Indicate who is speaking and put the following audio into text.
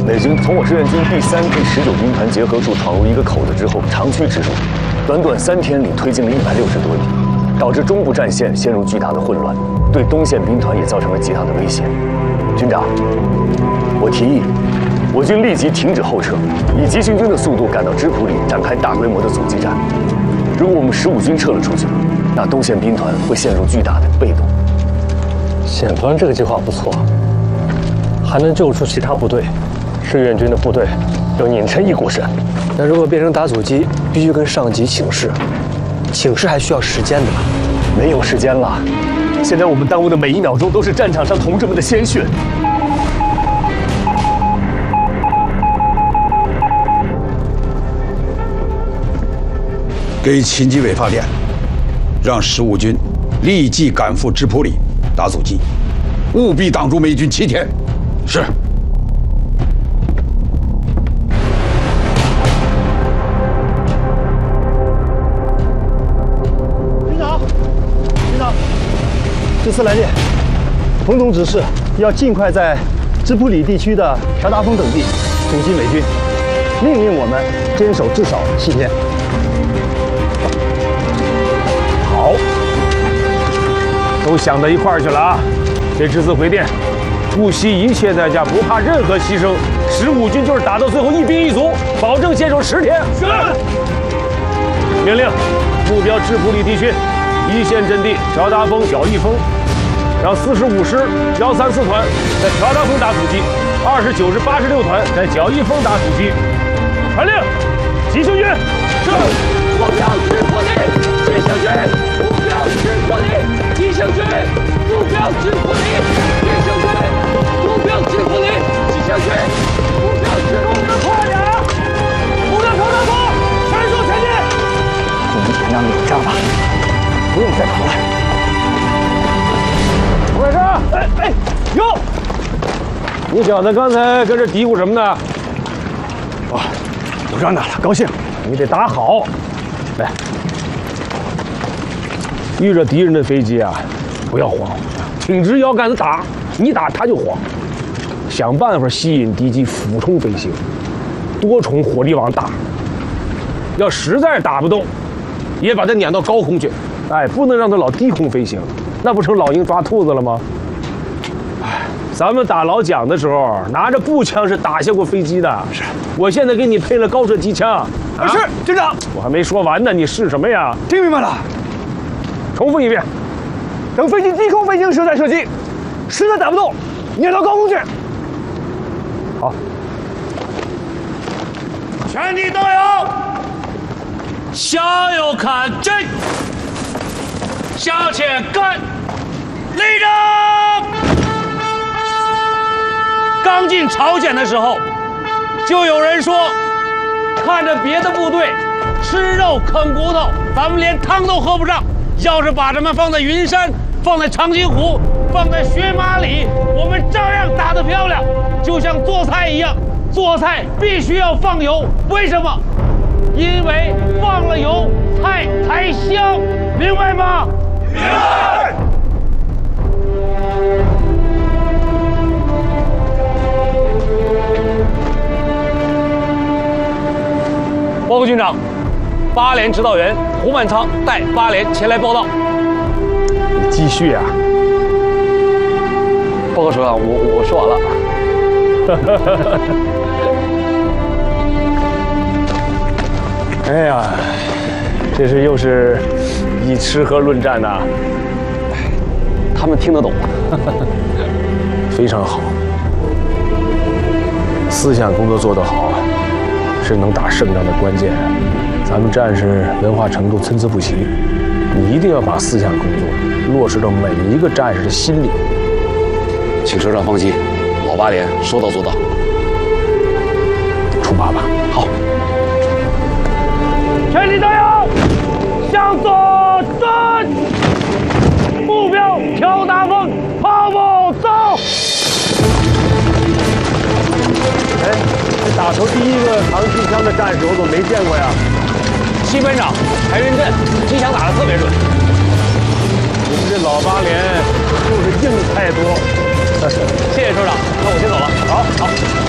Speaker 1: 美军从我志愿军第3、第19兵团结合处闯入一个口子之后，长驱直入，短短3天里推进了160多里，导致中部战线陷入巨大的混乱，对东线兵团也造成了极大的威胁。军长，我提议，我军立即停止后撤，以急行军的速度赶到芝普里，展开大规模的阻击战。如果我们15军撤了出去，那东线兵团会陷入巨大的被动。
Speaker 2: 险端这个计划不错，还能救出其他部队。志愿军的部队要拧成一股绳。那如果变成打阻击，必须跟上级请示，请示还需要时间的。
Speaker 1: 没有时间了，现在我们耽误的每1秒钟都是战场上同志们的鲜血。
Speaker 3: 给秦基伟发电，让15军立即赶赴芝普里打阻击，务必挡住美军7天。是。
Speaker 4: 军长，这次来电，彭总指示要尽快在芝普里地区的朴达峰等地阻击美军，命令我们坚守至少7天。
Speaker 5: 好，都想到一块儿去了啊！这次回电，不惜一切代价，不怕任何牺牲，15军就是打到最后1兵1卒，保证坚守10天。是。命令，目标芝普里地区1线阵地朴达峰、小义峰，让45师134团在朴达峰打阻击，29师86团在小义峰打阻击。传令，急行军。是。目标芝普里，急行军。目标芝普里，急行军。目标芝普里，急行军。目标芝普里，急行军。目标芝普里，快点！目标朴达峰，全速前进。
Speaker 4: 我们先让你这样吧，不用再跑了。
Speaker 5: 胡开生，哟，你小子刚才跟这嘀咕什么呢？
Speaker 4: 哇，有仗打了，高兴。
Speaker 5: 你得打好。来，遇着敌人的飞机啊，不要慌，挺直腰杆子打，你打他就慌。想办法吸引敌机俯冲飞行，多重火力网打。要实在打不动，也把它撵到高空去。哎，不能让它老低空飞行，那不成老鹰抓兔子了吗？哎，咱们打老蒋的时候，拿着步枪是打下过飞机的。是，我现在给你配了高射机枪。啊、
Speaker 4: 是，军长。
Speaker 5: 我还没说完呢，你是什么呀？
Speaker 4: 听明白了。
Speaker 5: 重复一遍。
Speaker 4: 等飞机低空飞行时再射击，实在打不动，撵到高空去。
Speaker 5: 好。
Speaker 6: 全体都有，向右看齐，向前看，立正。刚进朝鲜的时候，就有人说，看着别的部队吃肉啃骨头，咱们连汤都喝不上。要是把他们放在云山，放在长津湖，放在雪马里，我们照样打得漂亮。就像做菜一样，做菜必须要放油，为什么？因为放了油，菜才香，明白吗？明白。报告军长，8连指导员胡满仓带8连前来报道。
Speaker 5: 你继续啊。
Speaker 2: 报告首长，我说完了。
Speaker 5: 哎呀，这是又是以吃喝论战呐、
Speaker 2: 他们听得懂。
Speaker 5: 非常好，思想工作做得好，是能打胜仗的关键。咱们战士文化程度参差不齐，你一定要把思想工作落实到每一个战士的心里。
Speaker 2: 请首长放心，老8连说到做到。
Speaker 5: 出发吧。
Speaker 2: 好。
Speaker 6: 全体都有，向左转，目标朴达峰，跑步走。
Speaker 5: 哎，这打头第一个长气枪的战士我怎么没见过呀？
Speaker 6: 西班长柴云振机枪打得特别准。
Speaker 5: 你们这老8连就是硬菜多。
Speaker 6: 谢谢首长，那我先走了。